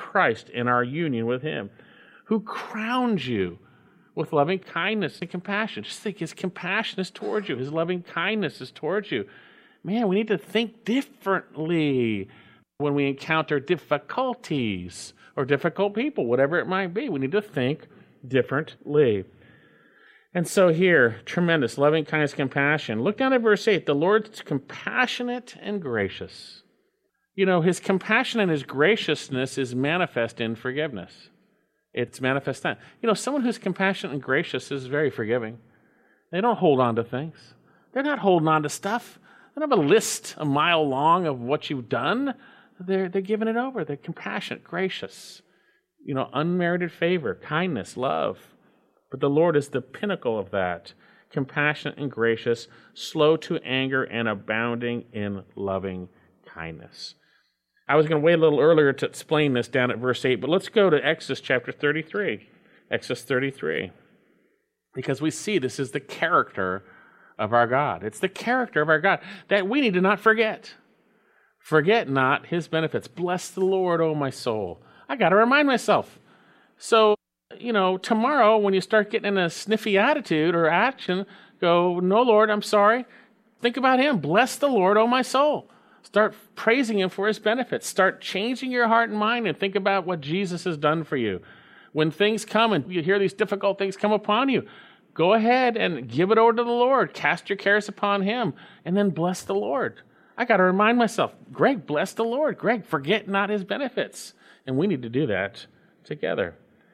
Christ in our union with him, who crowns you with loving kindness and compassion. Just think, his compassion is towards you. His loving kindness is towards you. Man, we need to think differently when we encounter difficulties or difficult people, whatever it might be. We need to think differently. And so here, tremendous loving kindness, compassion. Look down at verse 8. The Lord's compassionate and gracious. You know, his compassion and his graciousness is manifest in forgiveness. It's manifest then. You know, someone who's compassionate and gracious is very forgiving. They don't hold on to things. They're not holding on to stuff. They don't have a list a mile long of what you've done. They're giving it over. They're compassionate, gracious. You know, unmerited favor, kindness, love. But the Lord is the pinnacle of that. Compassionate and gracious, slow to anger, and abounding in loving kindness. I was going to wait a little earlier to explain this down at verse 8, but let's go to Exodus chapter 33. Exodus 33. Because we see this is the character of our God. It's the character of our God that we need to not forget. Forget not his benefits. Bless the Lord, O my soul. I got to remind myself. So, you know, tomorrow when you start getting in a sniffy attitude or action, go, no, Lord, I'm sorry. Think about him. Bless the Lord, O my soul. Start praising him for his benefits. Start changing your heart and mind and think about what Jesus has done for you. When things come and you hear these difficult things come upon you, go ahead and give it over to the Lord. Cast your cares upon him and then bless the Lord. I got to remind myself, Greg, bless the Lord. Greg, forget not his benefits. And we need to do that together.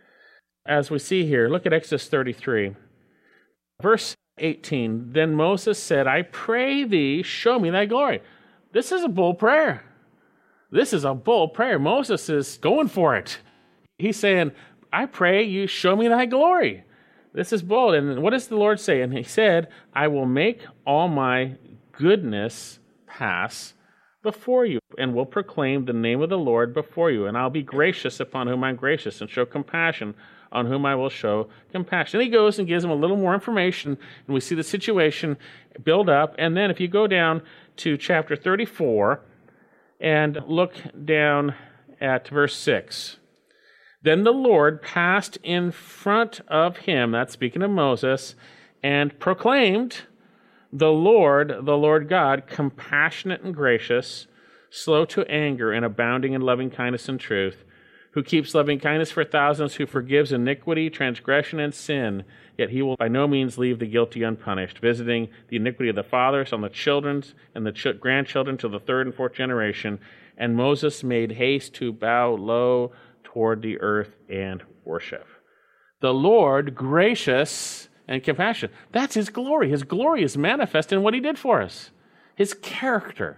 As we see here, look at Exodus 33. Verse 18, then Moses said, I pray thee, show me thy glory. This is a bold prayer. This is a bold prayer. Moses is going for it. He's saying, I pray you show me thy glory. This is bold. And what does the Lord say? And he said, I will make all my goodness pass before you, and will proclaim the name of the Lord before you. And I'll be gracious upon whom I'm gracious, and show compassion on whom I will show compassion. And he goes and gives them a little more information, and we see the situation build up. And then if you go down to chapter 34 and look down at verse 6. Then the Lord passed in front of him, that's speaking of Moses, and proclaimed, the Lord God, compassionate and gracious, slow to anger and abounding in loving kindness and truth, who keeps loving kindness for thousands, who forgives iniquity, transgression, and sin, yet he will by no means leave the guilty unpunished, visiting the iniquity of the fathers on the children and the grandchildren to the third and fourth generation. And Moses made haste to bow low toward the earth and worship. The Lord, gracious and compassionate. That's his glory. His glory is manifest in what he did for us. His character,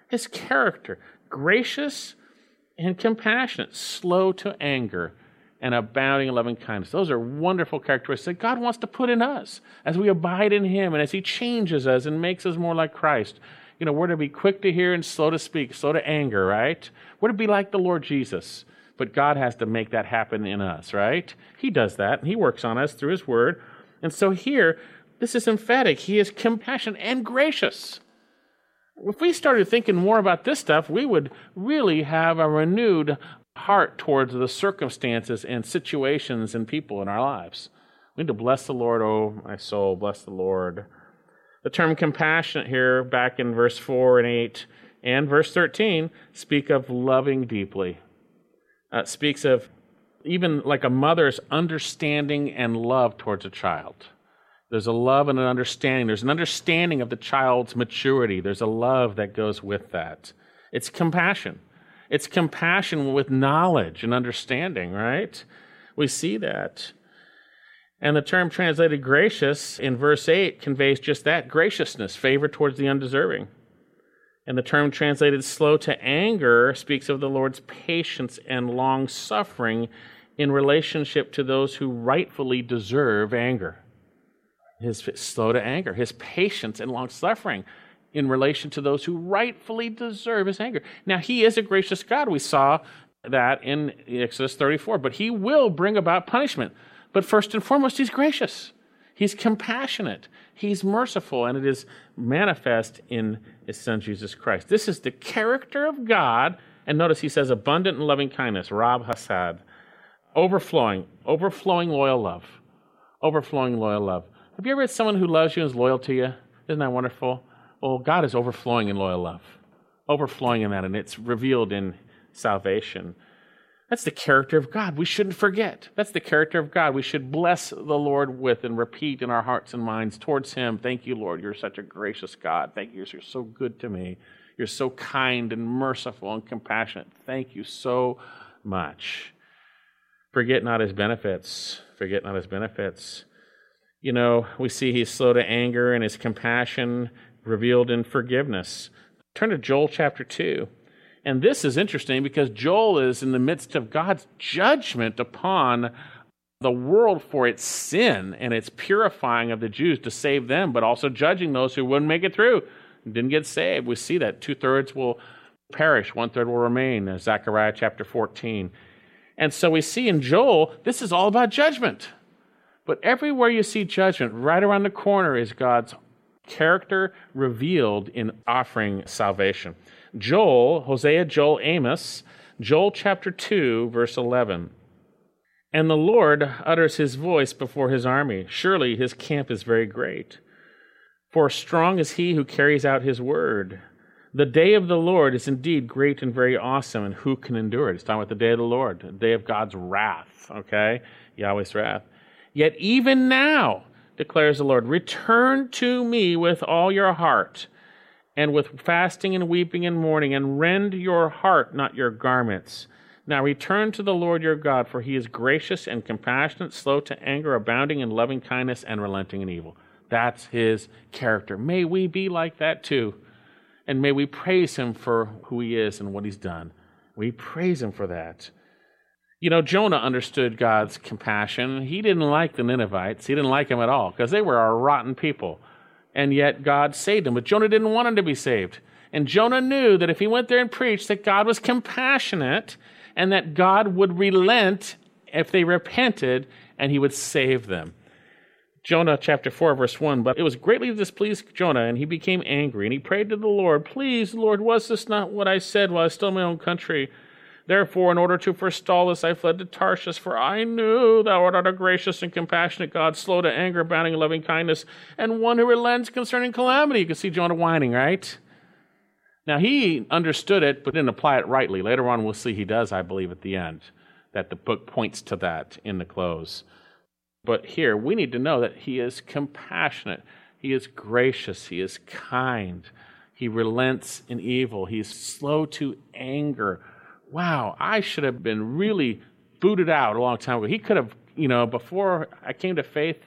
gracious and compassionate, slow to anger, and abounding in loving kindness. Those are wonderful characteristics that God wants to put in us as we abide in him and as he changes us and makes us more like Christ. You know, we're to be quick to hear and slow to speak, slow to anger, right? We're to be like the Lord Jesus. But God has to make that happen in us, right? He does that, and he works on us through his word. And so here, this is emphatic. He is compassionate and gracious. If we started thinking more about this stuff, we would really have a renewed heart towards the circumstances and situations and people in our lives. We need to bless the Lord, oh my soul, bless the Lord. The term compassionate here, back in verse 4 and 8 and verse 13, speak of loving deeply. Speaks of even like a mother's understanding and love towards a child. There's a love and an understanding. There's an understanding of the child's maturity. There's a love that goes with that. It's compassion. It's compassion with knowledge and understanding, right? We see that. And the term translated gracious in verse 8 conveys just that, graciousness, favor towards the undeserving. And the term translated slow to anger speaks of the Lord's patience and long-suffering in relationship to those who rightfully deserve anger. His slow to anger, his patience and long-suffering in relation to those who rightfully deserve his anger. Now, he is a gracious God. We saw that in Exodus 34. But he will bring about punishment. But first and foremost, he's gracious. He's compassionate. He's merciful. And it is manifest in his Son, Jesus Christ. This is the character of God And notice he says abundant in loving kindness, Rab Hasad, overflowing loyal love. Overflowing loyal love. Have you ever had someone who loves you and is loyal to you? Isn't that wonderful? Well, God is overflowing in loyal love. Overflowing in that, and it's revealed in salvation. That's the character of God we shouldn't forget. That's the character of God we should bless the Lord with and repeat in our hearts and minds towards Him. Thank you, Lord. You're such a gracious God. Thank you. You're so good to me. You're so kind and merciful and compassionate. Thank you so much. Forget not His benefits. Forget not His benefits. You know, we see He's slow to anger and His compassion revealed in forgiveness. Turn to Joel chapter 2. And this is interesting because Joel is in the midst of God's judgment upon the world for its sin and its purifying of the Jews to save them, but also judging those who wouldn't make it through, didn't get saved. We see that 2/3 will perish, 1/3 will remain, as Zechariah chapter 14. And so we see in Joel, this is all about judgment. But everywhere you see judgment, right around the corner is God's character revealed in offering salvation. Joel, Hosea, Joel, Amos, Joel chapter 2, verse 11. And the Lord utters His voice before His army. Surely His camp is very great. For strong is He who carries out His word. The day of the Lord is indeed great and very awesome, and who can endure it? It's talking about the day of the Lord, the day of God's wrath, okay? Yahweh's wrath. Yet even now, declares the Lord, return to me with all your heart, and with fasting and weeping and mourning, and rend your heart, not your garments. Now return to the Lord your God, for He is gracious and compassionate, slow to anger, abounding in loving kindness, and relenting in evil. That's His character. May we be like that too. And may we praise Him for who He is and what He's done. We praise Him for that. You know, Jonah understood God's compassion. He didn't like the Ninevites. He didn't like them at all because they were a rotten people. And yet God saved him. But Jonah didn't want him to be saved. And Jonah knew that if he went there and preached that God was compassionate and that God would relent if they repented and He would save them. Jonah chapter 4, verse 1, but it was greatly displeased Jonah, and he became angry, and he prayed to the Lord, please, Lord, was this not what I said while I was still in my own country? Therefore, in order to forestall this, I fled to Tarshish, for I knew thou art a gracious and compassionate God, slow to anger, abounding in loving kindness, and one who relents concerning calamity. You can see Jonah whining, right? Now, he understood it, but didn't apply it rightly. Later on, we'll see he does, I believe, at the end, that the book points to that in the close. But here, we need to know that He is compassionate. He is gracious. He is kind. He relents in evil. He's slow to anger. Wow, I should have been really booted out a long time ago. He could have, before I came to faith,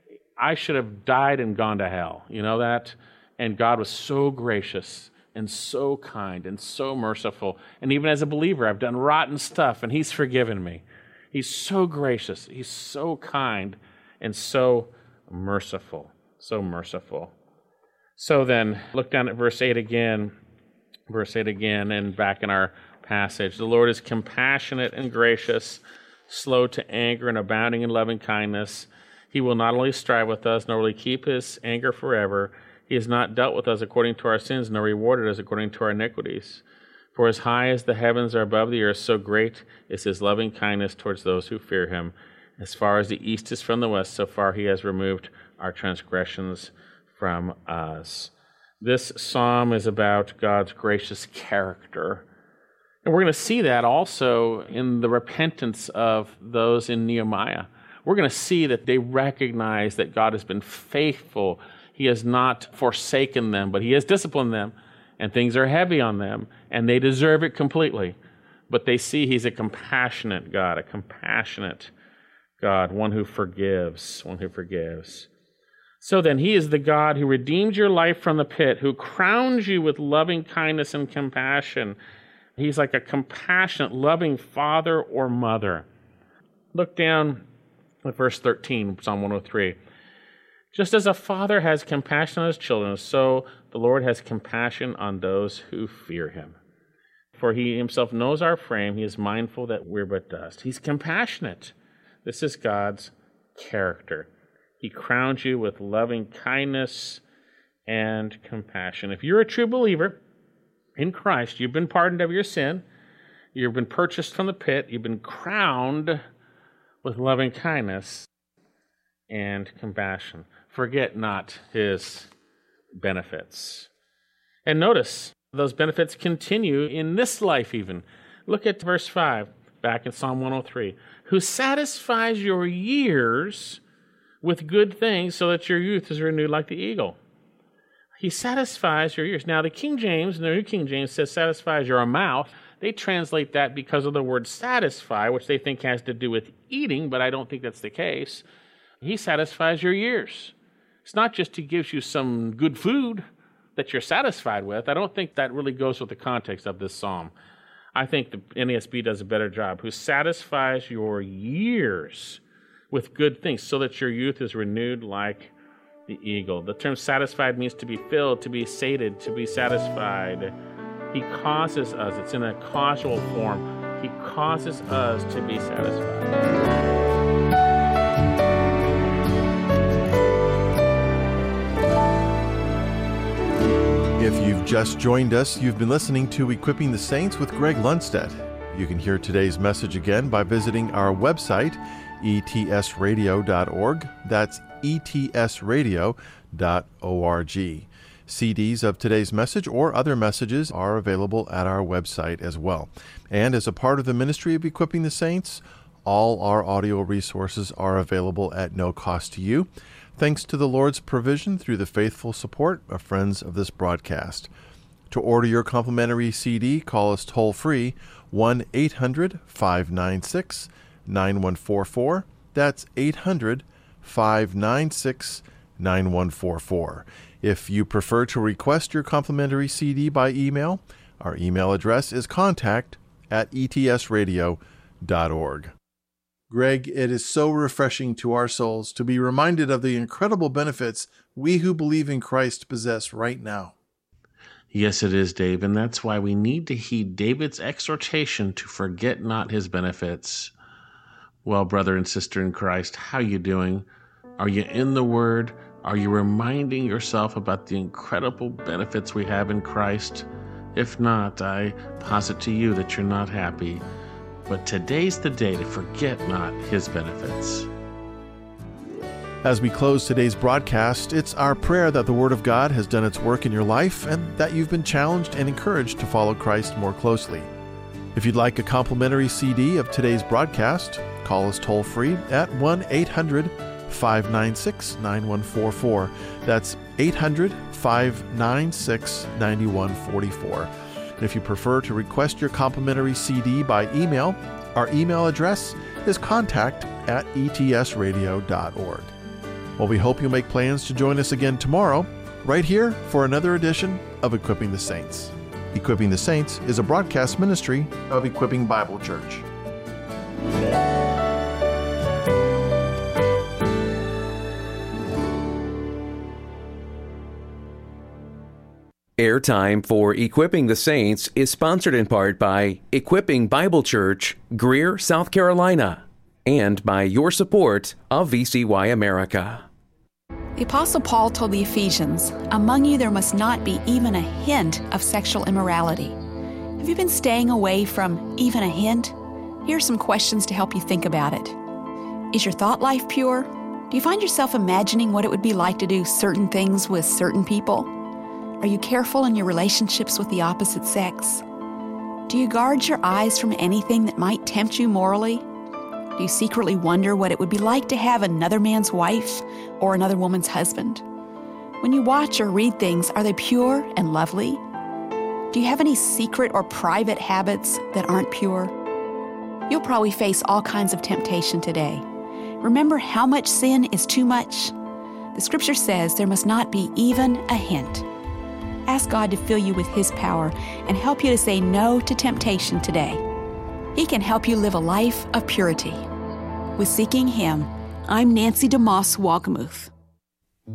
I should have died and gone to hell. You know that? And God was so gracious and so kind and so merciful. And even as a believer, I've done rotten stuff, and He's forgiven me. He's so gracious. He's so kind and so merciful. So merciful. So then, look down at verse 8 again. Verse 8 again, and back in our passage. The Lord is compassionate and gracious, slow to anger and abounding in loving kindness. He will not only strive with us, nor will He keep His anger forever. He has not dealt with us according to our sins, nor rewarded us according to our iniquities. For as high as the heavens are above the earth, so great is His loving kindness towards those who fear Him. As far as the east is from the west, so far He has removed our transgressions from us. This psalm is about God's gracious character. And we're going to see that also in the repentance of those in Nehemiah. We're going to see that they recognize that God has been faithful. He has not forsaken them, but He has disciplined them. And things are heavy on them, and they deserve it completely. But they see He's a compassionate God, one who forgives, So then, He is the God who redeemed your life from the pit, who crowns you with loving kindness and compassion. He's like a compassionate, loving father or mother. Look down at verse 13, Psalm 103. Just as a father has compassion on his children, so the Lord has compassion on those who fear Him. For He Himself knows our frame. He is mindful that we're but dust. He's compassionate. This is God's character. He crowns you with loving kindness and compassion. If you're a true believer in Christ, you've been pardoned of your sin. You've been purchased from the pit. You've been crowned with loving kindness and compassion. Forget not his benefits. And notice, those benefits continue in this life even. Look at verse 5, back in Psalm 103. Who satisfies your years with good things so that your youth is renewed like the eagle. He satisfies your years. Now, the King James, and the New King James says satisfies your mouth. They translate that because of the word satisfy, which they think has to do with eating, but I don't think that's the case. He satisfies your years. It's not just he gives you some good food that you're satisfied with. I don't think that really goes with the context of this psalm. I think the NASB does a better job. Who satisfies your years with good things so that your youth is renewed like the eagle. The term satisfied means to be filled, to be sated, to be satisfied. He causes us, it's in a causal form, he causes us to be satisfied. If you've just joined us, you've been listening to Equipping the Saints with Greg Lundstedt. You can hear today's message again by visiting our website, etsradio.org. That's etsradio.org. CDs of today's message or other messages are available at our website as well. And as a part of the ministry of Equipping the Saints, all our audio resources are available at no cost to you, thanks to the Lord's provision through the faithful support of friends of this broadcast. To order your complimentary CD, call us toll-free, 1-800-596-9144. That's 800-596-9144. If you prefer to request your complimentary CD by email, our email address is contact@etsradio.org. Greg, it is so refreshing to our souls to be reminded of the incredible benefits we who believe in Christ possess right now. Yes, it is, Dave, and that's why we need to heed David's exhortation to forget not his benefits. Well, brother and sister in Christ, how are you doing? Are you in the Word? Are you reminding yourself about the incredible benefits we have in Christ? If not, I posit to you that you're not happy. But today's the day to forget not his benefits. As we close today's broadcast, it's our prayer that the Word of God has done its work in your life and that you've been challenged and encouraged to follow Christ more closely. If you'd like a complimentary CD of today's broadcast, call us toll-free at 1-800-596-9144. That's 800-596-9144. If you prefer to request your complimentary CD by email, our email address is contact@etsradio.org. Well, we hope you'll make plans to join us again tomorrow, right here for another edition of Equipping the Saints. Equipping the Saints is a broadcast ministry of Equipping Bible Church. Airtime for Equipping the Saints is sponsored in part by Equipping Bible Church, Greer, South Carolina, and by your support of VCY America. The Apostle Paul told the Ephesians, "Among you there must not be even a hint of sexual immorality." Have you been staying away from even a hint? Here are some questions to help you think about it. Is your thought life pure? Do you find yourself imagining what it would be like to do certain things with certain people? Are you careful in your relationships with the opposite sex? Do you guard your eyes from anything that might tempt you morally? Do you secretly wonder what it would be like to have another man's wife or another woman's husband? When you watch or read things, are they pure and lovely? Do you have any secret or private habits that aren't pure? You'll probably face all kinds of temptation today. Remember how much sin is too much? The Scripture says there must not be even a hint. Ask God to fill you with His power and help you to say no to temptation today. He can help you live a life of purity. With Seeking Him, I'm Nancy DeMoss Walgemuth.